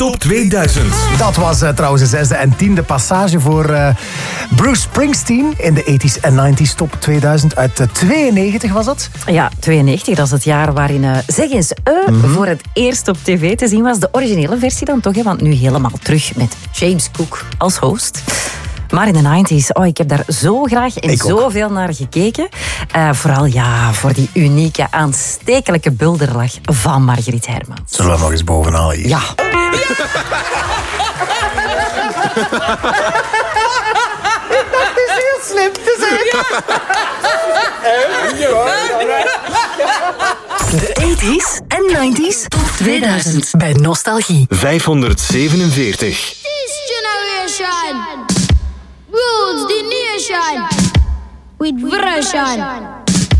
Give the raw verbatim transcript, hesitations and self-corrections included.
Top tweeduizend. Dat was uh, trouwens de zesde en tiende passage voor uh, Bruce Springsteen in de tachtiger en negentiger Top tweeduizend. Uit uh, tweeënnegentig was dat? Ja, tweeënnegentig, dat is het jaar waarin uh, Zeg eens uh, mm-hmm. voor het eerst op tv te zien was. De originele versie dan toch, hè, want nu helemaal terug met James Cook als host. Maar in de negentiger, oh, ik heb daar zo graag en zoveel naar gekeken. Uh, vooral ja, voor die unieke, aanstekelijke bulderlach van Margriet Hermans. Zullen we nog eens bovenaan hier? Ja. Dat is heel slim te zeggen. De tachtigers en negentiger Top tweeduizend bij Nostalgie. vijfhonderdzevenenveertig. This generation rules the nation with version.